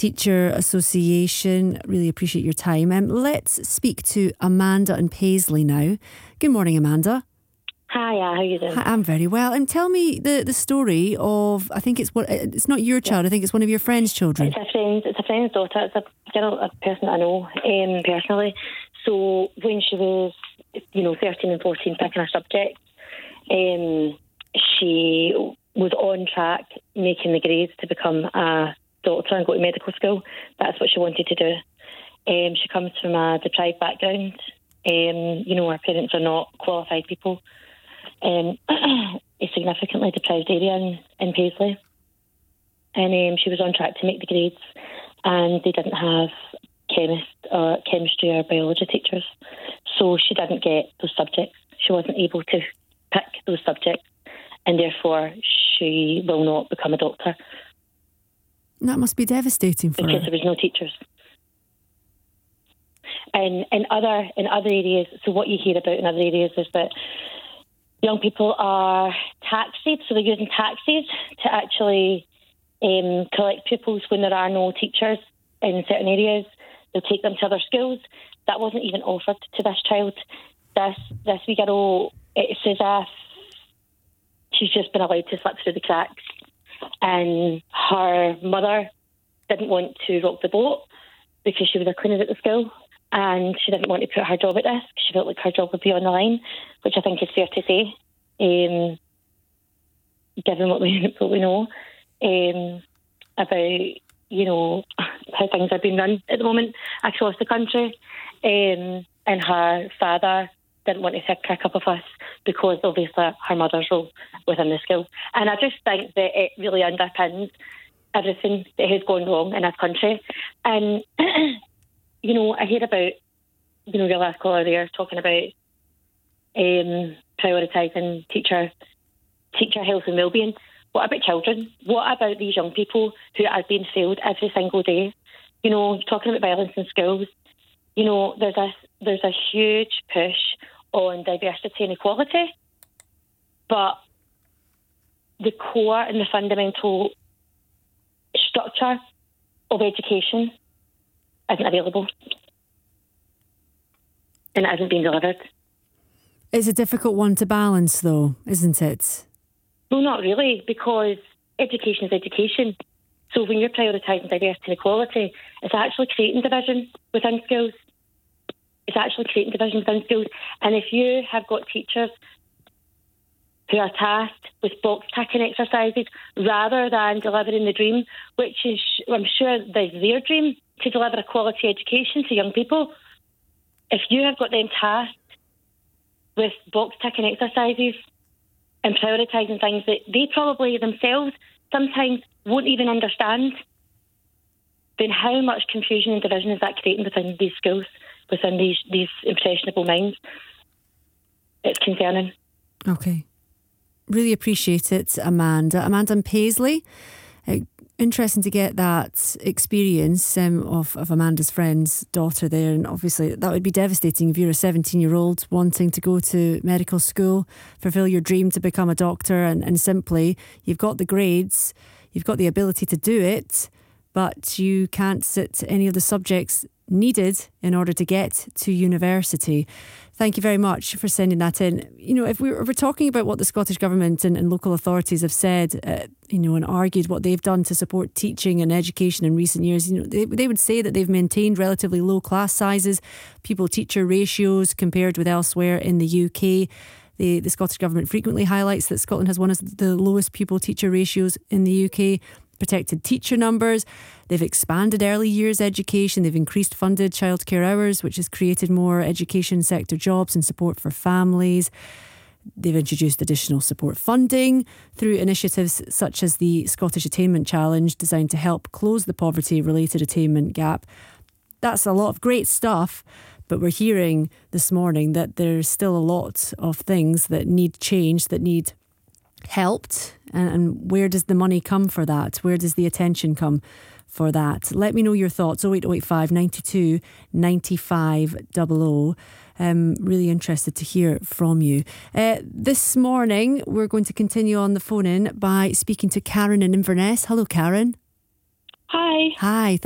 Teacher Association. Really appreciate your time. Let's speak to Amanda in Paisley now. Good morning, Amanda. Hiya, how are you doing? Hi, I'm very well. And tell me the story of, I think it's not your child, I think it's one of your friend's children. It's a friend's daughter. It's a girl, a person I know personally. So when she was, 13 and 14, picking her subjects, she was on track making the grades to become a doctor and go to medical school. That's what she wanted to do. She comes from a deprived background. Her parents are not qualified people. A significantly deprived area in Paisley. And she was on track to make the grades, and they didn't have chemistry or biology teachers. So she didn't get those subjects. She wasn't able to pick those subjects, and therefore she will not become a doctor. That must be devastating for her. Because there was no teachers. And in other areas, so what you hear about in other areas is that young people are taxied, so they're using taxis to actually collect pupils when there are no teachers in certain areas. They'll take them to other schools. That wasn't even offered to this child. This wee girl, it's as if she's just been allowed to slip through the cracks. And her mother didn't want to rock the boat because she was a cleaner at the school, and she didn't want to put her job at risk. She felt like her job would be on the line, which I think is fair to say, given what we know about, how things are being run at the moment across the country. And her father didn't want to kick up a fuss because obviously her mother's role within the school. And I just think that it really underpins everything that has gone wrong in this country. And I hear about, your last caller there talking about prioritising teacher health and well-being. What about children? What about these young people who are being failed every single day? Talking about violence in schools. There's a huge push on diversity and equality, but the core and the fundamental structure of education isn't available, and it isn't being delivered. It's a difficult one to balance, though, isn't it? No, not really, because education is education. So when you're prioritising diversity and equality, it's actually creating division within schools. And if you have got teachers who are tasked with box-ticking exercises rather than delivering the dream, which is, I'm sure, their dream, to deliver a quality education to young people, if you have got them tasked with box-ticking exercises and prioritising things that they probably themselves sometimes won't even understand, then how much confusion and division is that creating within these schools, within these impressionable minds? It's concerning. Okay. Really appreciate it, Amanda. Amanda in Paisley. Interesting to get that experience of Amanda's friend's daughter there, and obviously that would be devastating if you're a 17-year-old wanting to go to medical school, fulfill your dream to become a doctor, and simply you've got the grades, you've got the ability to do it, but you can't sit any of the subjects needed in order to get to university. Thank you very much for sending that in. If we're talking about what the Scottish Government and local authorities have said, and argued what they've done to support teaching and education in recent years, they would say that they've maintained relatively low class sizes, pupil-teacher ratios compared with elsewhere in the UK. The Scottish Government frequently highlights that Scotland has one of the lowest pupil-teacher ratios in the UK. Protected teacher numbers. They've expanded early years education. They've increased funded childcare hours, which has created more education sector jobs and support for families. They've introduced additional support funding through initiatives such as the Scottish Attainment Challenge, designed to help close the poverty-related attainment gap. That's a lot of great stuff, but we're hearing this morning that there's still a lot of things that need change, that need helped, and where does the money come for that? Where does the attention come for that? Let me know your thoughts. 08085 92 95 00. Really interested to hear from you. This morning we're going to continue on the phone in by speaking to Karen in Inverness. Hello, Karen. Hi. Hi.